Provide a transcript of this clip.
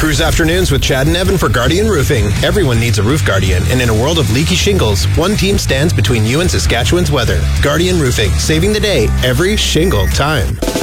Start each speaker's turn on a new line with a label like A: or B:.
A: Cruise Afternoons with Chad and Evan for Guardian Roofing. Everyone needs a roof guardian, and in a world of leaky shingles, one team stands between you and Saskatchewan's weather. Guardian Roofing, saving the day every shingle time.